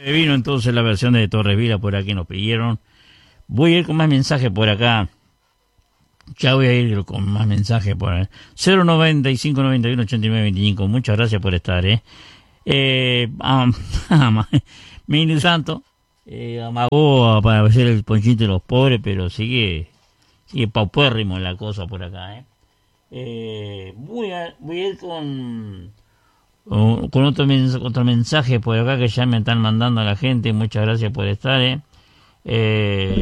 Vino entonces la versión de Torres Vila por aquí, nos pidieron. Voy a ir con más mensajes por acá. Ya voy a ir con más mensajes por ahí. 095 91 89 25. Muchas gracias por estar, Mini Santo amagó para hacer el ponchito de los pobres, pero sigue paupérrimo la cosa por acá, voy a ir con otro mensaje por acá que ya me están mandando a la gente. Muchas gracias por estar,